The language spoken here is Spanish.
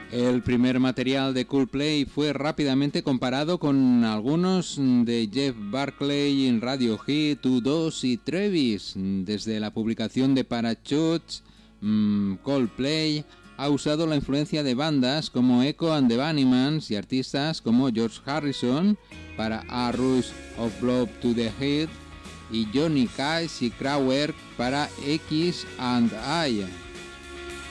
El primer material de Coldplay fue rápidamente comparado con algunos de Jeff Buckley, Radiohead, U2 y Travis. Desde la publicación de Parachutes, Coldplay ha usado la influencia de bandas como Echo and the Bunnymen y artistas como George Harrison para A Rush of Blood to the Head y Johnny Cash y Kraftwerk para X and I.